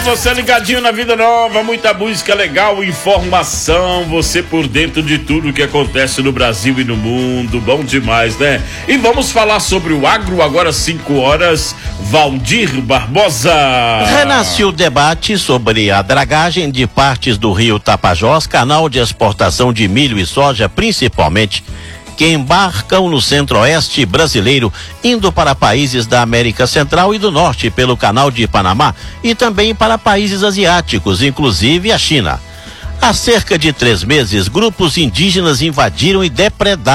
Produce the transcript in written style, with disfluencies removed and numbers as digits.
você ligadinho na Vida Nova, muita música legal, informação, você por dentro de tudo que acontece no Brasil e no mundo, bom demais, né? E vamos falar sobre o agro agora 5 horas, Valdir Barbosa. Renasceu o debate sobre a dragagem de partes do rio Tapajós, canal de exportação de milho e soja, principalmente, que embarcam no centro-oeste brasileiro, indo para países da América Central e do Norte pelo canal de Panamá e também para países asiáticos, inclusive a China. Há cerca de 3 meses, grupos indígenas invadiram e depredaram